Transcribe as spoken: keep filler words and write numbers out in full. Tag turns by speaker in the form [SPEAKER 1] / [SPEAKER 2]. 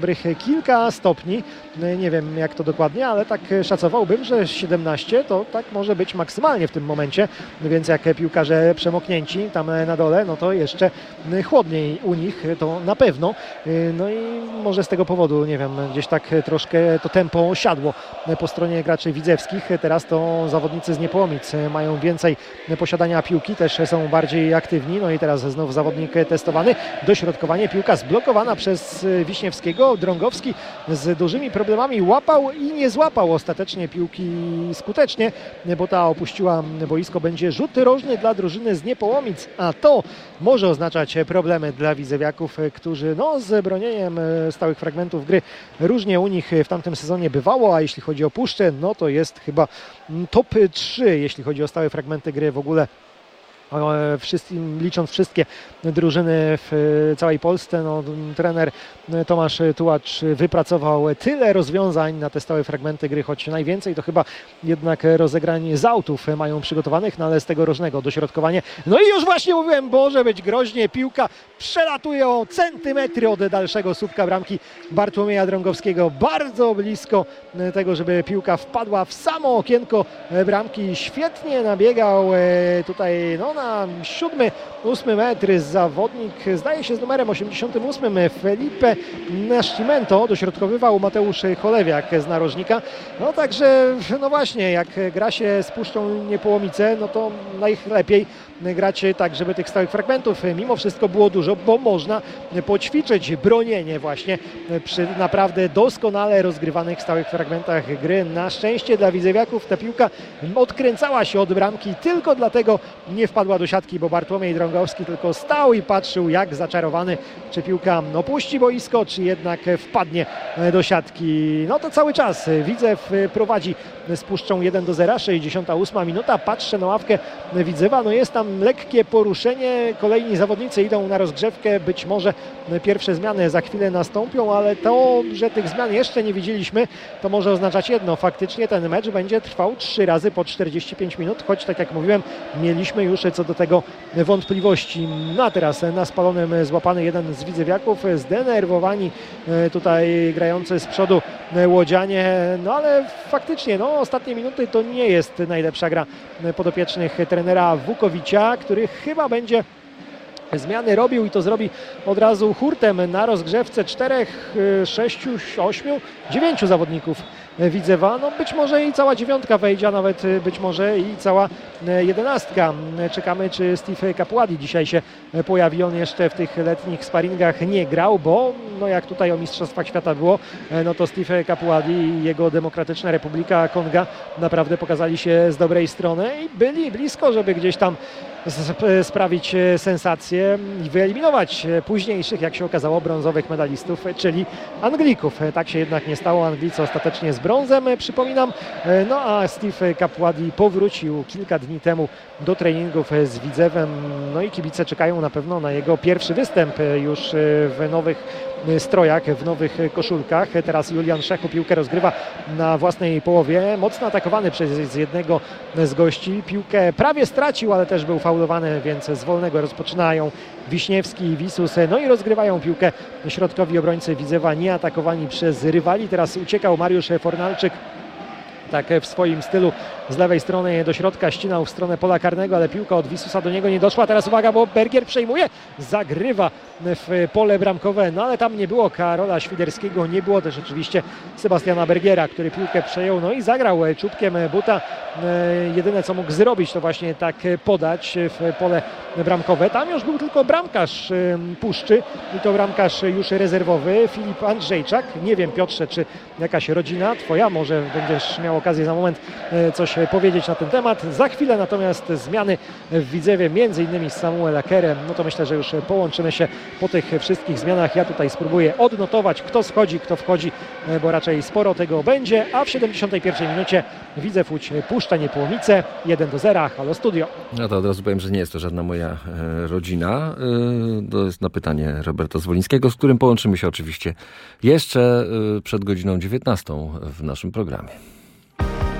[SPEAKER 1] dobrych kilka stopni, nie wiem jak to dokładnie, ale tak szacowałbym, że siedemnaście to tak może być maksymalnie w tym momencie, więc jak piłkarze przemoknięci tam na dole, no to jeszcze chłodniej u nich, to na pewno. No i może z tego powodu, nie wiem, gdzieś tak troszkę to tempo siadło po stronie graczy widzewskich. Teraz to zawodnicy z Niepołomic mają więcej posiadania piłki, też są bardziej aktywni. No i teraz znów zawodnik testowany, dośrodkowanie, piłka zblokowana przez Wiśniewskiego. Drągowski z dużymi problemami łapał i nie złapał ostatecznie piłki skutecznie, bo ta opuściła boisko. Będzie rzut rożny dla drużyny z Niepołomic, a to może oznaczać problemy dla widzewiaków, którzy no, z bronieniem stałych fragmentów gry różnie u nich w tamtym sezonie bywało, a jeśli chodzi o Puszczę, no to jest chyba top trzy, jeśli chodzi o stałe fragmenty gry w ogóle. Wszystkim, licząc wszystkie drużyny w całej Polsce, no, trener Tomasz Tułacz wypracował tyle rozwiązań na te stałe fragmenty gry, choć najwięcej to chyba jednak rozegrań z autów mają przygotowanych, no ale z tego różnego dośrodkowanie. No i już właśnie mówiłem, może być groźnie, piłka przelatuje o centymetry od dalszego słupka bramki Bartłomieja Drągowskiego, bardzo blisko tego, żeby piłka wpadła w samo okienko bramki. Świetnie nabiegał tutaj no, na siódmy, ósmy metr zawodnik, zdaje się z numerem osiemdziesiątym ósmym, Felipe Nascimento, dośrodkowywał Mateusz Cholewiak z narożnika. No także, no właśnie, jak gra się z Puszczą Niepołomice, no to najlepiej grać tak, żeby tych stałych fragmentów mimo wszystko było dużo, bo można poćwiczyć bronienie właśnie przy naprawdę doskonale rozgrywanych stałych fragmentach gry. Na szczęście dla widzewiaków ta piłka odkręcała się od bramki, tylko dlatego nie wpadła do siatki, bo Bartłomiej Drągowski tylko stał i patrzył jak zaczarowany, czy piłka opuści boisko, czy jednak wpadnie do siatki. No to cały czas Widzew prowadzi z Puszczą jeden do zera, sześćdziesiąta ósma minuta, patrzę na ławkę Widzewa, no jest tam lekkie poruszenie, kolejni zawodnicy idą na rozgrzewkę, być może pierwsze zmiany za chwilę nastąpią, ale to, że tych zmian jeszcze nie widzieliśmy, to może oznaczać jedno, faktycznie ten mecz będzie trwał trzy razy po czterdzieści pięć minut, choć tak jak mówiłem, mieliśmy już co do tego wątpliwości. No a teraz na spalonym złapany jeden z widzewiaków, zdenerwowani tutaj grający z przodu łodzianie, no ale faktycznie no, ostatnie minuty to nie jest najlepsza gra podopiecznych trenera Wukowicia, który chyba będzie zmiany robił i to zrobi od razu hurtem na rozgrzewce czterech, sześciu, ośmiu, dziewięciu zawodników Widzewa. No być może i cała dziewiątka wejdzie, a nawet być może i cała jedenastka. Czekamy, czy Steve Capuadi dzisiaj się pojawi. On jeszcze w tych letnich sparingach nie grał, bo no jak tutaj o Mistrzostwach Świata było, no to Steve Capuadi i jego Demokratyczna Republika Konga naprawdę pokazali się z dobrej strony i byli blisko, żeby gdzieś tam sprawić sensację i wyeliminować późniejszych, jak się okazało, brązowych medalistów, czyli Anglików. Tak się jednak nie stało. Anglicy ostatecznie z brązem, przypominam. No a Steve Capuadi powrócił kilka dni temu do treningów z Widzewem. No i kibice czekają na pewno na jego pierwszy występ już w nowych strojach, w nowych koszulkach. Teraz Julian Szechu piłkę rozgrywa na własnej połowie. Mocno atakowany przez jednego z gości. Piłkę prawie stracił, ale też był faulowany, więc z wolnego rozpoczynają Wiśniewski i Wisus. No i rozgrywają piłkę środkowi obrońcy Widzewa, nie atakowani przez rywali. Teraz uciekał Mariusz Fornalczyk. Tak w swoim stylu z lewej strony do środka ścinał w stronę pola karnego, ale piłka od Wisusa do niego nie doszła. Teraz uwaga, bo Bergier przejmuje, zagrywa w pole bramkowe, no ale tam nie było Karola Świderskiego, nie było też oczywiście Sebastiana Bergiera, który piłkę przejął, no i zagrał czubkiem buta. Jedyne co mógł zrobić to właśnie tak podać w pole bramkowe. Tam już był tylko bramkarz Puszczy i to bramkarz już rezerwowy, Filip Andrzejczak. Nie wiem, Piotrze, czy jakaś rodzina twoja, może będziesz miał okazję za moment coś powiedzieć na ten temat. Za chwilę natomiast zmiany w Widzewie, między innymi z Samuel Kerem. No to myślę, że już połączymy się po tych wszystkich zmianach. Ja tutaj spróbuję odnotować, kto schodzi, kto wchodzi, bo raczej sporo tego będzie. A w siedemdziesiątej pierwszej minucie Widzew Łódź Puszcza Niepołomice jeden do zera. Halo Studio.
[SPEAKER 2] No to od razu powiem, że nie jest to żadna moja e, rodzina. E, to jest na pytanie Roberta Zwolińskiego, z którym połączymy się oczywiście jeszcze e, przed godziną dziewiętnastą w naszym programie.